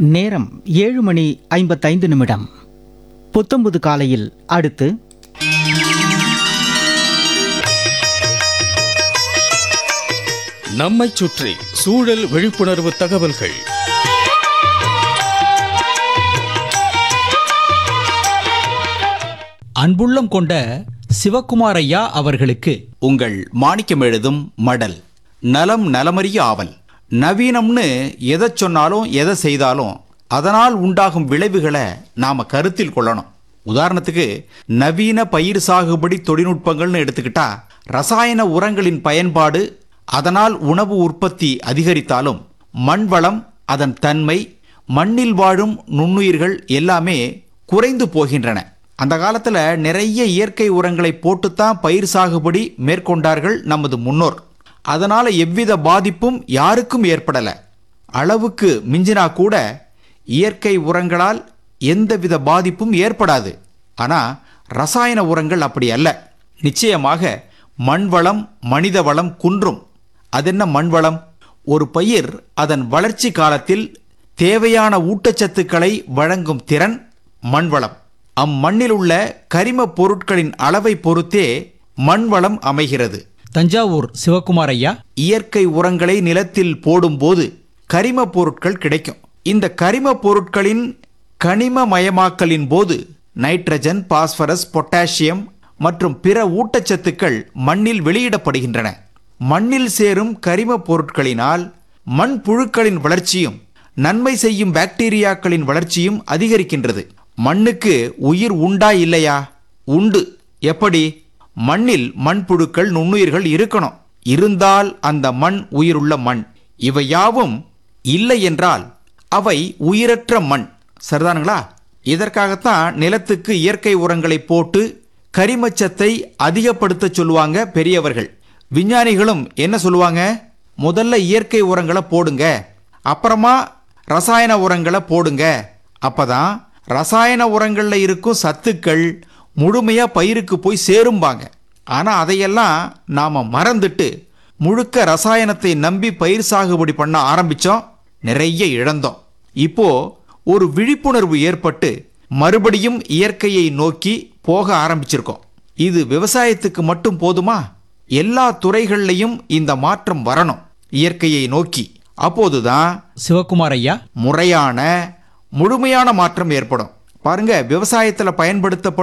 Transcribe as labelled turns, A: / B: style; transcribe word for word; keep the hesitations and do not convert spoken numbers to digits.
A: நேரம் ஏழு மணி ஐம்பத்தைந்து நிமிடம். புத்தம்புது காலையில் அடுத்து
B: நம்மைச் சுற்றி சூழல் விழிப்புணர்வு தகவல்கள்.
C: அன்புள்ளம் கொண்ட சிவகுமாரையா அவர்களுக்கு
D: உங்கள் மாணிக்கம் எழுதும் மடல். நலம் நலமறிய ஆவல். நவீனம்னு எதை சொன்னாலும் எதை செய்தாலும் அதனால் உண்டாகும் விளைவுகளை நாம கருத்தில் கொள்ளணும். உதாரணத்துக்கு நவீன பயிர் சாகுபடி தொழில்நுட்பங்கள்னு எடுத்துக்கிட்டா ரசாயன உரங்களின் பயன்பாடு அதனால் உணவு உற்பத்தி அதிகரித்தாலும் மண் வளம், அதன் தன்மை, மண்ணில் வாழும் நுண்ணுயிர்கள் எல்லாமே குறைந்து போகின்றன. அந்த காலத்துல நிறைய இயற்கை உரங்களை போட்டுத்தான் பயிர் சாகுபடி மேற்கொண்டார்கள் நமது முன்னோர். அதனால எவ்வித பாதிப்பும் யாருக்கும் ஏற்படல. அளவுக்கு மிஞ்சினா கூட இயற்கை உரங்களால் எந்தவித பாதிப்பும் ஏற்படாது. ஆனா ரசாயன உரங்கள் அப்படி அல்ல. நிச்சயமாக மண் வளம், மனித வளம் குன்றும். அதென்ன மண் வளம்? ஒரு பயிர் அதன் வளர்ச்சி காலத்தில் தேவையான ஊட்டச்சத்துக்களை வழங்கும் திறன் மண் வளம். அம்மண்ணில் உள்ள கரிம பொருட்களின் அளவை பொறுத்தே மண் வளம் அமைகிறது.
C: தஞ்சாவூர் சிவகுமாரையா,
D: இயற்கை உரங்களை நிலத்தில் போடும்போது கரிம பொருட்கள் கிடைக்கும். இந்த கரிம பொருட்களின் கனிமமயமாக்கலின் போது நைட்ரஜன், பாஸ்பரஸ், பொட்டாசியம் மற்றும் பிற ஊட்டச்சத்துக்கள் மண்ணில் வெளியிடப்படுகின்றன. மண்ணில் சேரும் கரிம பொருட்களினால் மண் புழுக்களின் வளர்ச்சியும் நன்மை செய்யும் பாக்டீரியாக்களின் வளர்ச்சியும் அதிகரிக்கின்றது. மண்ணுக்கு உயிர் உண்டா இல்லையா? உண்டு. எப்படி? மண்ணில் மண்புழுக்கள், நுண்ணுயிர்கள் இருக்கணும். இருந்தால் அந்த மண் உயிருள்ள மண். இவை யாவும் இல்லை என்றால் அவை உயிரற்ற மண். சரிதானுங்களா? இதற்காகத்தான் நிலத்துக்கு இயற்கை உரங்களை போட்டு கரிமச்சத்தை அதிகப்படுத்த சொல்லுவாங்க பெரியவர்கள். விஞ்ஞானிகளும் என்ன சொல்லுவாங்க? முதல்ல இயற்கை உரங்களை போடுங்க, அப்புறமா ரசாயன உரங்களை போடுங்க. அப்பதான் ரசாயன உரங்கள்ல இருக்கும் சத்துக்கள் முழுமையா பயிருக்கு போய் சேரும்பாங்க. ஆனா அதையெல்லாம் நாம மறந்துட்டு முழுக்க ரசாயனத்தை நம்பி பயிர் சாகுபடி பண்ண ஆரம்பிச்சோம். நிறைய இழந்தோம். இப்போ ஒரு விழிப்புணர்வு ஏற்பட்டு மறுபடியும் இயற்கையை நோக்கி போக ஆரம்பிச்சிருக்கோம். இது விவசாயத்துக்கு மட்டும் போதுமா? எல்லா துறைகள்லையும் இந்த மாற்றம் வரணும், இயற்கையை நோக்கி. அப்போதுதான்
C: சிவகுமாரையா,
D: முறையான முழுமையான மாற்றம் ஏற்படும். பாருங்க, விவசாயத்தில் பயன்படுத்தப்படும்